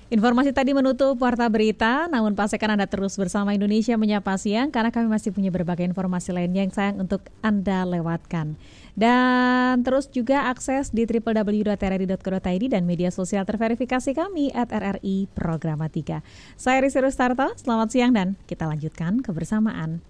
Informasi tadi menutup Warta Berita, namun pastikan Anda terus bersama Indonesia Menyapa Siang karena kami masih punya berbagai informasi lainnya yang sayang untuk Anda lewatkan. Dan terus juga akses di www.rri.co.id dan media sosial terverifikasi kami @RRI Programa 3. Saya Risi Rustarto, selamat siang dan kita lanjutkan kebersamaan.